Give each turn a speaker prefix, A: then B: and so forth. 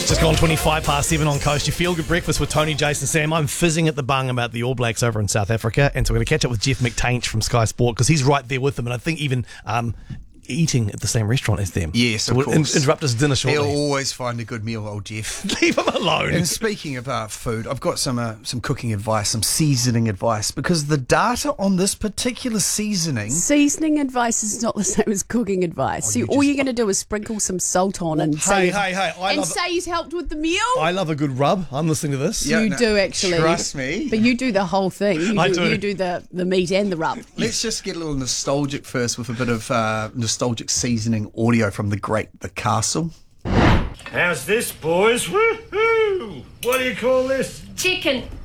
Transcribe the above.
A: Just gone 25 past 7 on Coast. You feel good breakfast with Tony, Jason, Sam. I'm fizzing at the bung about the All Blacks over in South Africa, and so we're going to catch up with Jeff McTainch from Sky Sport because he's right there with them, and I think even eating at the same restaurant as them.
B: Yes,
A: so
B: of
A: we'll
B: course.
A: Interrupt his dinner shortly.
B: He'll always find a good meal, old Jeff.
A: Leave him alone.
B: And speaking of food, I've got some cooking advice, some seasoning advice, because the data on this particular seasoning...
C: Seasoning advice is not the same as cooking advice. All you're going to do is sprinkle some salt on and say he's helped with the meal.
A: I love a good rub. I'm listening to this.
C: You do actually.
B: Trust me.
C: But you do the whole thing. You do the meat and the rub.
B: Let's just get a little nostalgic first with a bit of nostalgic seasoning audio from the great The Castle.
D: How's this, boys? Woohoo! What do you call this?
E: Chicken.